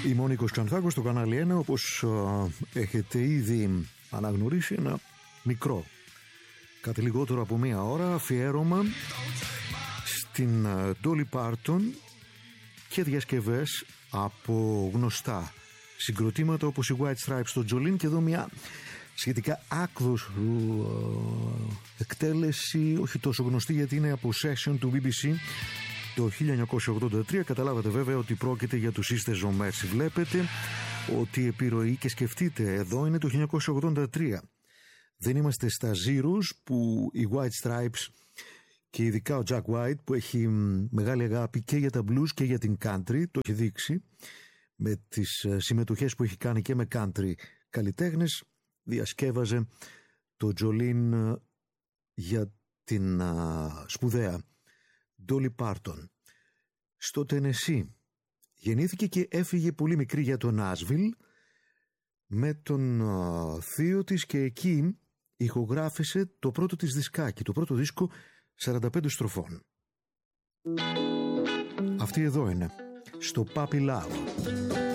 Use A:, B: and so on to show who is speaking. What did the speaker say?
A: Είμαι ο Νίκος Ξανθάκος στο κανάλι 1, όπως έχετε ήδη αναγνωρίσει, ένα μικρό, κάτι λιγότερο από μία ώρα, αφιέρωμα στην Dolly Parton και διασκευές από γνωστά συγκροτήματα όπως οι White Stripes στο Jolene, και εδώ μια σχετικά άκδος εκτέλεση, όχι τόσο γνωστή γιατί είναι από session του BBC το 1983. Καταλάβατε βέβαια ότι πρόκειται για τους Sisters of Mercy. Βλέπετε ότι η επιρροή, και σκεφτείτε, εδώ είναι το 1983. Δεν είμαστε στα Zeros που οι White Stripes και ειδικά ο Jack White, που έχει μεγάλη αγάπη και για τα blues και για την country, το έχει δείξει με τις συμμετοχές που έχει κάνει και με country καλλιτέχνες, διασκεύαζε το Jolene για την σπουδαία Dolly Parton. Στο Τενεσί γεννήθηκε και έφυγε πολύ μικρή για το Nashville με τον θείο της, και εκεί ηχογράφησε το πρώτο της δισκάκι, το πρώτο δίσκο 45 στροφών. Αυτή εδώ είναι, στο Puppy Love.